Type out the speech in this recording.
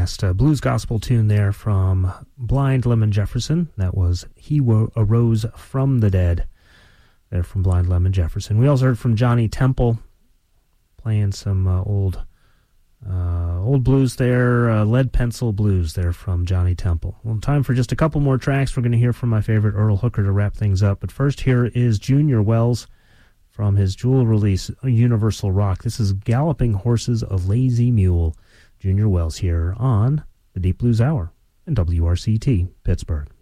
last blues gospel tune there from Blind Lemon Jefferson. That was He Arose from the Dead, there from Blind Lemon Jefferson. We also heard from Johnny Temple, playing some old blues there, Lead Pencil Blues there from Johnny Temple. Well, time for just a couple more tracks. We're going to hear from my favorite Earl Hooker to wrap things up. But first, here is Junior Wells from his jewel release, Universal Rock. This is Galloping Horses, a Lazy Mule. Junior Wells here on the Deep Blues Hour and WRCT, Pittsburgh.